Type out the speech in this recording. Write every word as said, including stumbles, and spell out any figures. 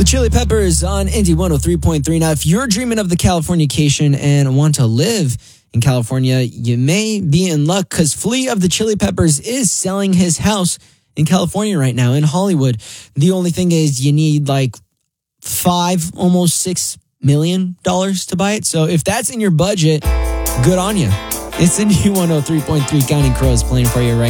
The Chili Peppers on Indie one oh three point three. Now, if you're dreaming of the Californication and want to live in California, you may be in luck because Flea of the Chili Peppers is selling his house in California right now, in Hollywood. The only thing is you need like five, almost six million dollars to buy it. So if that's in your budget, good on you. It's Indie one oh three point three. Counting Crows playing for you right now.